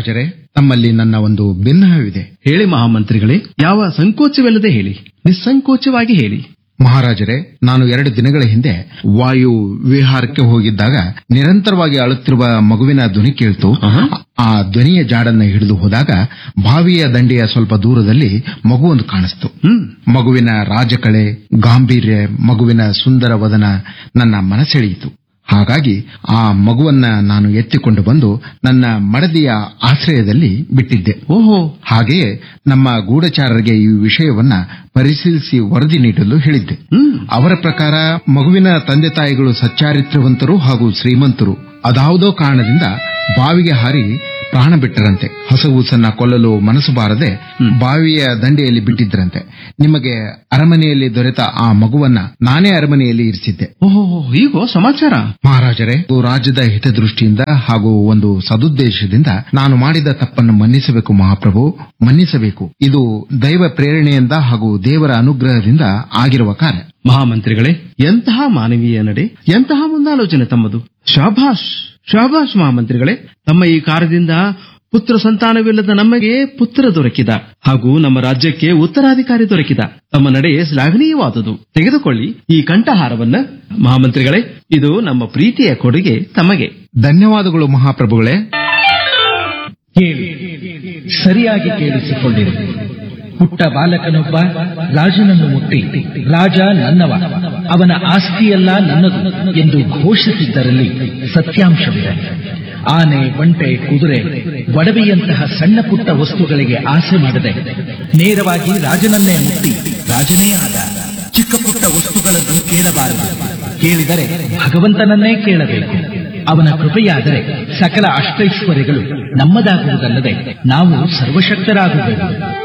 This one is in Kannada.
ಮಹಾರಾಜರೇ, ತಮ್ಮಲ್ಲಿ ನನ್ನ ಒಂದು ಭಿನ್ನಹವಿದೆ. ಹೇಳಿ ಮಹಾಮಂತ್ರಿಗಳೇ, ಯಾವ ಸಂಕೋಚವಿಲ್ಲದೆ ಹೇಳಿ, ನಿಸ್ಸಂಕೋಚವಾಗಿ ಹೇಳಿ. ಮಹಾರಾಜರೇ, ನಾನು 2 ದಿನಗಳ ಹಿಂದೆ ವಾಯು ವಿಹಾರಕ್ಕೆ ಹೋಗಿದ್ದಾಗ ನಿರಂತರವಾಗಿ ಅಳುತ್ತಿರುವ ಮಗುವಿನ ಧ್ವನಿ ಕೇಳ್ತು. ಆ ಧ್ವನಿಯ ಜಾಡನ್ನ ಹಿಡಿದು ಹೋದಾಗ ಬಾವಿಯ ದಂಡೆಯ ಸ್ವಲ್ಪ ದೂರದಲ್ಲಿ ಮಗುವೊಂದು ಕಾಣಿಸ್ತು. ಮಗುವಿನ ರಾಜಕಳೆ, ಗಾಂಭೀರ್ಯ, ಮಗುವಿನ ಸುಂದರ ವದನ ನನ್ನ ಮನಸೆಳೆಯಿತು. ಹಾಗಾಗಿ ಆ ಮಗುವನ್ನ ನಾನು ಎತ್ತಿಕೊಂಡು ಬಂದು ನನ್ನ ಮಡದಿಯ ಆಶ್ರಯದಲ್ಲಿ ಬಿಟ್ಟಿದ್ದೆ. ಹಾಗೆಯೇ ನಮ್ಮ ಗೂಢಚಾರರಿಗೆ ಈ ವಿಷಯವನ್ನ ಪರಿಶೀಲಿಸಿ ವರದಿ ನೀಡಲು ಹೇಳಿದ್ದೆ. ಅವರ ಪ್ರಕಾರ ಮಗುವಿನ ತಂದೆ ತಾಯಿಗಳು ಸಚ್ಚಾರಿತ್ರವಂತರು ಹಾಗೂ ಶ್ರೀಮಂತರು. ಅದಾವುದೋ ಕಾರಣದಿಂದ ಬಾವಿಗೆ ಹಾರಿ ಪ್ರಾಣ ಬಿಟ್ಟರಂತೆ. ಹಸಗೂಸನ್ನ ಕೊಲ್ಲಲು ಮನಸ್ಸು ಬಾರದೆ ಬಾವಿಯ ದಂಡೆಯಲ್ಲಿ ಬಿಟ್ಟಿದ್ರಂತೆ. ನಿಮಗೆ ಅರಮನೆಯಲ್ಲಿ ದೊರೆತ ಆ ಮಗುವನ್ನ ನಾನೇ ಅರಮನೆಯಲ್ಲಿ ಇರಿಸಿದ್ದೆ. ಹೀಗೋ ಸಮಾಚಾರ. ಮಹಾರಾಜರೇ, ರಾಜ್ಯದ ಹಿತದೃಷ್ಟಿಯಿಂದ ಹಾಗೂ ಒಂದು ಸದುದ್ದೇಶದಿಂದ ನಾನು ಮಾಡಿದ ತಪ್ಪನ್ನು ಮನ್ನಿಸಬೇಕು ಮಹಾಪ್ರಭು, ಮನ್ನಿಸಬೇಕು. ಇದು ದೈವ ಪ್ರೇರಣೆಯಿಂದ ಹಾಗೂ ದೇವರ ಅನುಗ್ರಹದಿಂದ ಆಗಿರುವ ಕಾರ್ಯ. ಮಹಾಮಂತ್ರಿಗಳೇ, ಎಂತಹ ಮಾನವೀಯ ನಡೆ, ಎಂತಹ ಮುಂದಾಲೋಚನೆ ತಮ್ಮದು. ಶಾಭಾಷ್ ಶಾಭಾಷ್ ಮಹಾಮಂತ್ರಿಗಳೇ. ತಮ್ಮ ಈ ಕಾರ್ಯದಿಂದ ಪುತ್ರ ಸಂತಾನವಿಲ್ಲದ ನಮಗೆ ಪುತ್ರ ದೊರಕಿದ ಹಾಗೂ ನಮ್ಮ ರಾಜ್ಯಕ್ಕೆ ಉತ್ತರಾಧಿಕಾರಿ ದೊರಕಿದ. ತಮ್ಮ ನಡೆ ಶ್ಲಾಘನೀಯವಾದುದು. ತೆಗೆದುಕೊಳ್ಳಿ ಈ ಕಂಠಹಾರವನ್ನ. ಮಹಾಮಂತ್ರಿಗಳೇ, ಇದು ನಮ್ಮ ಪ್ರೀತಿಯ ಕೊಡುಗೆ ತಮಗೆ. ಧನ್ಯವಾದಗಳು ಮಹಾಪ್ರಭುಗಳೇ. ಕೇಳಿ, ಸರಿಯಾಗಿ ಕೇಳಿಸಿಕೊಂಡಿರಿ. ಪುಟ್ಟ ಬಾಲಕನೊಬ್ಬ ರಾಜನನ್ನು ಮುಟ್ಟಿ, ರಾಜ ನನ್ನವ, ಅವನ ಆಸ್ತಿಯೆಲ್ಲ ನನ್ನದು ಎಂದು ಘೋಷಿಸಿದ್ದರಲ್ಲಿ ಸತ್ಯಾಂಶವಿದೆ. ಆನೆ, ಒಂಟೆ, ಕುದುರೆ, ಒಡವೆಯಂತಹ ಸಣ್ಣ ಪುಟ್ಟ ವಸ್ತುಗಳಿಗೆ ಆಸೆ ಮಾಡದೆ ನೇರವಾಗಿ ರಾಜನನ್ನೇ ಮುಟ್ಟಿ ರಾಜನೇ ಆದ. ಚಿಕ್ಕ ಪುಟ್ಟ ವಸ್ತುಗಳನ್ನು ಕೇಳಬಾರದು. ಕೇಳಿದರೆ ಭಗವಂತನನ್ನೇ ಕೇಳಬೇಕು. ಅವನ ಕೃಪೆಯಾದರೆ ಸಕಲ ಅಷ್ಟೈಶ್ವರ್ಯಗಳು ನಮ್ಮದಾಗುವುದಲ್ಲದೆ ನಾವು ಸರ್ವಶಕ್ತರಾಗುವೆವು.